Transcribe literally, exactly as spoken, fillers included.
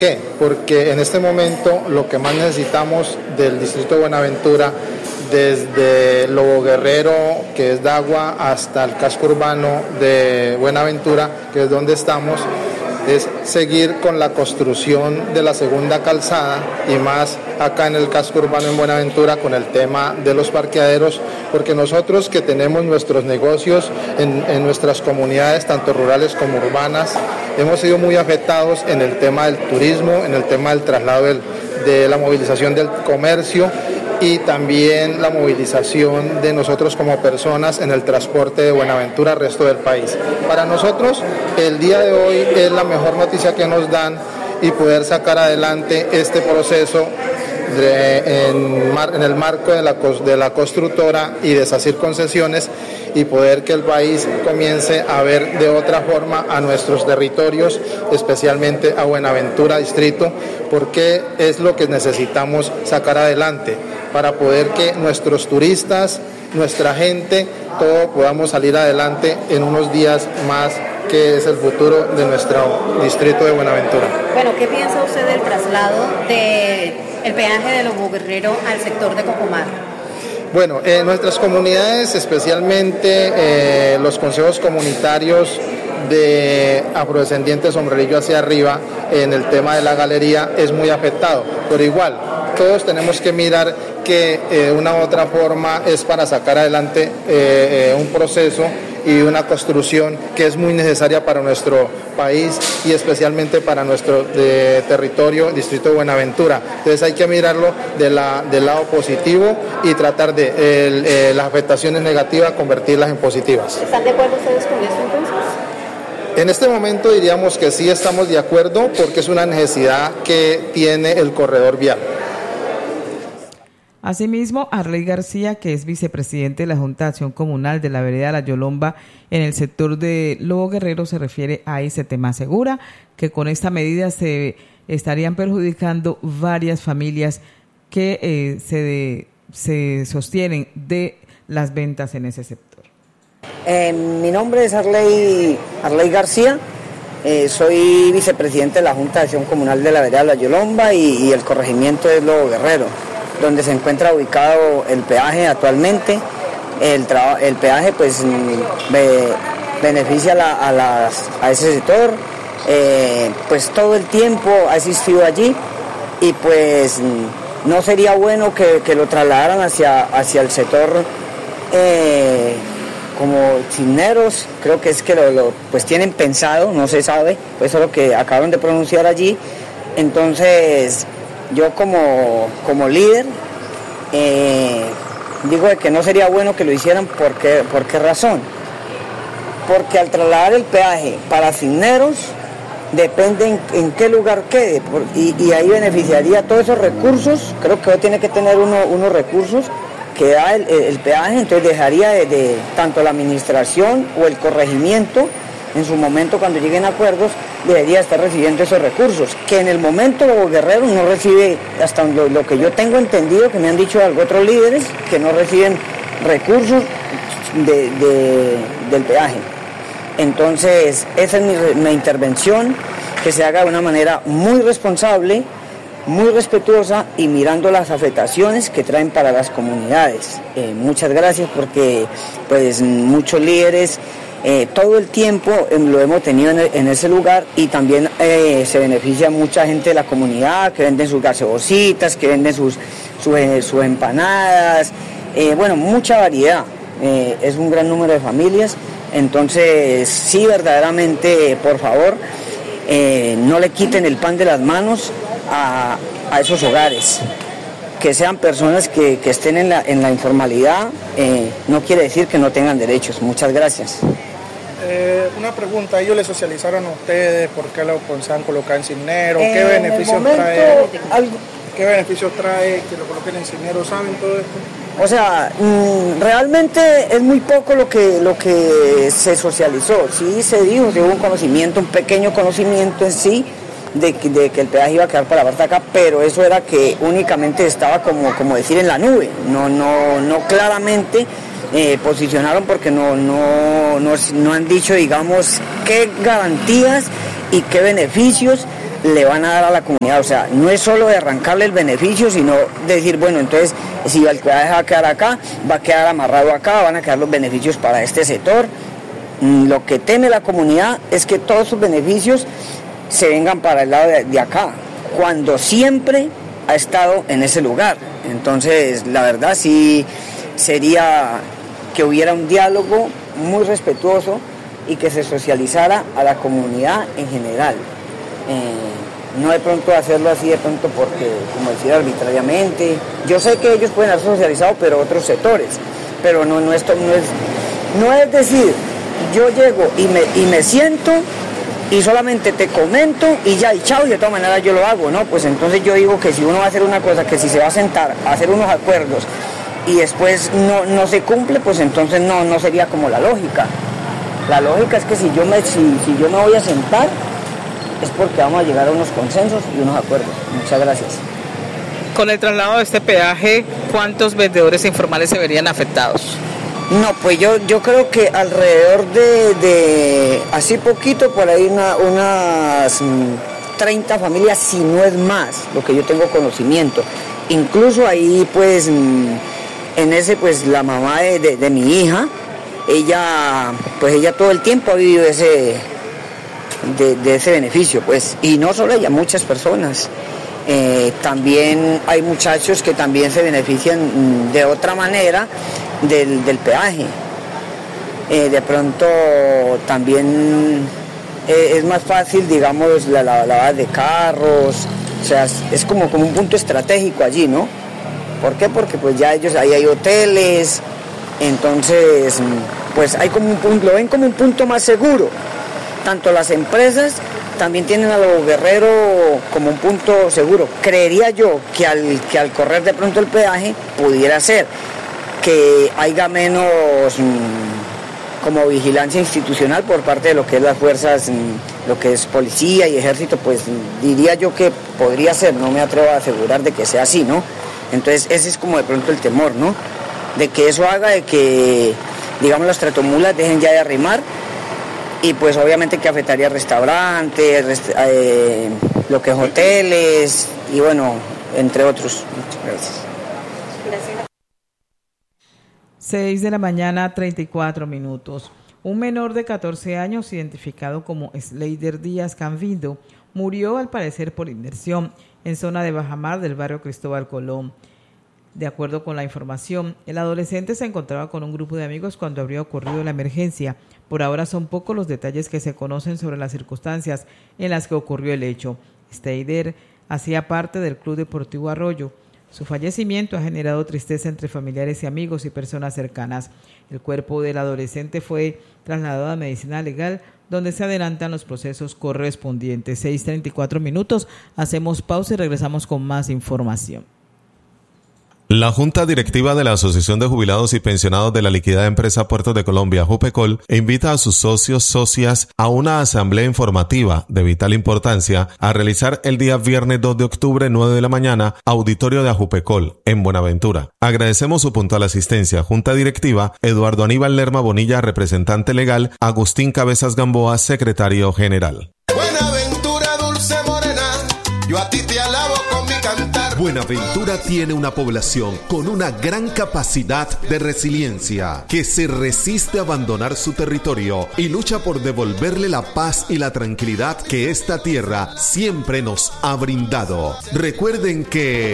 ¿Por qué? Porque en este momento lo que más necesitamos del distrito de Buenaventura, desde Lobo Guerrero, que es Dagua, hasta el casco urbano de Buenaventura, que es donde estamos, es seguir con la construcción de la segunda calzada y más acá en el casco urbano en Buenaventura con el tema de los parqueaderos, porque nosotros que tenemos nuestros negocios en, en nuestras comunidades, tanto rurales como urbanas, hemos sido muy afectados en el tema del turismo, en el tema del traslado del, de la movilización del comercio y también la movilización de nosotros como personas en el transporte de Buenaventura al resto del país. Para nosotros, el día de hoy es la mejor noticia que nos dan y poder sacar adelante este proceso de, en, mar, en el marco de la, de la constructora y deshacer concesiones y poder que el país comience a ver de otra forma a nuestros territorios, especialmente a Buenaventura Distrito, porque es lo que necesitamos sacar adelante para poder que nuestros turistas, nuestra gente, todos podamos salir adelante en unos días más, que es el futuro de nuestro distrito de Buenaventura. Bueno, ¿qué piensa usted del traslado del peaje de Lobo Guerrero al sector de Cocomar? Bueno, en nuestras comunidades, especialmente eh, los consejos comunitarios de afrodescendientes Sombrerillo hacia arriba, en el tema de la galería es muy afectado, pero igual, todos tenemos que mirar que eh, una u otra forma es para sacar adelante eh, eh, un proceso y una construcción que es muy necesaria para nuestro país y especialmente para nuestro de, territorio, distrito de Buenaventura. Entonces hay que mirarlo de la, del lado positivo y tratar de el, eh, las afectaciones negativas convertirlas en positivas. ¿Están de acuerdo ustedes con esto entonces? En este momento diríamos que sí estamos de acuerdo porque es una necesidad que tiene el corredor vial. Asimismo, Arley García, que es vicepresidente de la Junta de Acción Comunal de la Vereda La Yolomba en el sector de Lobo Guerrero, se refiere a ese tema. Asegura que con esta medida se estarían perjudicando varias familias que eh, se, de, se sostienen de las ventas en ese sector. Eh, mi nombre es Arley, Arley García, eh, soy vicepresidente de la Junta de Acción Comunal de la Vereda La Yolomba y, y el corregimiento es Lobo Guerrero, donde se encuentra ubicado el peaje actualmente. El, traba, el peaje pues be, beneficia a, la, a, las, a ese sector, eh, pues todo el tiempo ha existido allí y pues no sería bueno que, que lo trasladaran hacia, hacia el sector eh, como Cisneros, creo que es que lo, lo pues tienen pensado, no se sabe, pues eso es lo que acaban de pronunciar allí. Entonces yo como, como líder eh, digo de que no sería bueno que lo hicieran. ¿Por qué, por qué razón? Porque al trasladar el peaje para Cisneros depende en, en qué lugar quede por, y, y ahí beneficiaría todos esos recursos. Creo que hoy tiene que tener uno, unos recursos que da el, el, el peaje, entonces dejaría de, de tanto la administración o el corregimiento en su momento, cuando lleguen a acuerdos, debería estar recibiendo esos recursos, que en el momento Lobo Guerrero no recibe, hasta lo, lo que yo tengo entendido, que me han dicho algo otros líderes, que no reciben recursos de, de, del peaje. Entonces, esa es mi, mi intervención, que se haga de una manera muy responsable, muy respetuosa y mirando las afectaciones que traen para las comunidades. Eh, muchas gracias porque pues muchos líderes Eh, todo el tiempo eh, lo hemos tenido en, en ese lugar y también eh, se beneficia mucha gente de la comunidad que venden sus gaseositas, que venden sus, sus, eh, sus empanadas, eh, bueno, mucha variedad, eh, es un gran número de familias. Entonces sí, verdaderamente, por favor, eh, no le quiten el pan de las manos a, a esos hogares. Que sean personas que, que estén en la, en la informalidad, eh, no quiere decir que no tengan derechos. Muchas gracias. Eh, una pregunta, ellos le socializaron a ustedes por qué lo pensaban colocar en Cisneros, eh, qué beneficios trae, algo, qué beneficios trae que lo coloquen en Cisneros, ¿saben todo esto? O sea, mmm, realmente es muy poco lo que lo que se socializó. Sí se dijo, se hubo un conocimiento, un pequeño conocimiento en sí de que, de que el peaje iba a quedar para la parte de acá, pero eso era que únicamente estaba como, como decir en la nube, no, no, no claramente. Eh, posicionaron porque no, no, no, no han dicho, digamos, qué garantías y qué beneficios le van a dar a la comunidad. O sea, no es solo de arrancarle el beneficio, sino decir, bueno, entonces si el peaje va a quedar acá, va a quedar amarrado acá, van a quedar los beneficios para este sector. Lo que teme la comunidad es que todos sus beneficios se vengan para el lado de, de acá, cuando siempre ha estado en ese lugar. Entonces, la verdad sí sería que hubiera un diálogo muy respetuoso y que se socializara a la comunidad en general. Eh, no de pronto hacerlo así de pronto porque, como decir, arbitrariamente. Yo sé que ellos pueden haber socializado, pero otros sectores. Pero no, no, esto no es, no es decir, yo llego y me, y me siento y solamente te comento y ya, y chao, y de todas maneras yo lo hago, ¿no? Pues entonces yo digo que si uno va a hacer una cosa, que si se va a sentar a hacer unos acuerdos y después no, no se cumple, pues entonces no, no sería como la lógica. La lógica es que si yo, me, si, si yo me voy a sentar, es porque vamos a llegar a unos consensos y unos acuerdos. Muchas gracias. Con el traslado de este peaje, ¿cuántos vendedores informales se verían afectados? No, pues yo, yo creo que alrededor de, de así poquito, por ahí una, unas treinta familias, si no es más, lo que yo tengo conocimiento. Incluso ahí, pues, en ese, pues, la mamá de, de, de mi hija, ella, pues, ella todo el tiempo ha vivido ese, de, de ese beneficio, pues, y no solo ella, muchas personas. Eh, también hay muchachos que también se benefician de otra manera del, del peaje. Eh, de pronto también eh, es más fácil, digamos, la lavada de carros, o sea, es, es como, como un punto estratégico allí, ¿no? ¿Por qué? Porque pues ya ellos, ahí hay hoteles, entonces pues hay como un punto, lo ven como un punto más seguro. Tanto las empresas también tienen a Lobo Guerrero como un punto seguro. Creería yo que al, que al correr de pronto el peaje pudiera ser que haya menos mmm, como vigilancia institucional por parte de lo que es las fuerzas, mmm, lo que es policía y ejército, pues diría yo que podría ser, no me atrevo a asegurar de que sea así, ¿no? Entonces ese es como de pronto el temor, ¿no? De que eso haga de que, digamos, las tratomulas dejen ya de arrimar. Y pues obviamente que afectaría restaurantes, rest eh, lo que es hoteles y bueno, entre otros. Muchas gracias. Gracias. seis de la mañana, treinta y cuatro minutos. Un menor de catorce años, identificado como Sleider Díaz Canvido, murió al parecer por inmersión en zona de Bajamar del barrio Cristóbal Colón. De acuerdo con la información, el adolescente se encontraba con un grupo de amigos cuando habría ocurrido la emergencia. Por ahora son pocos los detalles que se conocen sobre las circunstancias en las que ocurrió el hecho. Sleider hacía parte del Club Deportivo Arroyo. Su fallecimiento ha generado tristeza entre familiares y amigos y personas cercanas. El cuerpo del adolescente fue trasladado a medicina legal, donde se adelantan los procesos correspondientes. seis treinta y cuatro minutos, hacemos pausa y regresamos con más información. La Junta Directiva de la Asociación de Jubilados y Pensionados de la liquidada empresa Puertos de Colombia, Jupecol, invita a sus socios, socias a una asamblea informativa de vital importancia a realizar el día viernes dos de octubre, nueve de la mañana, auditorio de Ajupecol, en Buenaventura. Agradecemos su puntual asistencia. Junta Directiva, Eduardo Aníbal Lerma Bonilla, representante legal, Agustín Cabezas Gamboa, secretario general. Buenaventura, dulce morena, yo a ti te alabo con mi cantar. Buenaventura tiene una población con una gran capacidad de resiliencia que se resiste a abandonar su territorio y lucha por devolverle la paz y la tranquilidad que esta tierra siempre nos ha brindado. Recuerden que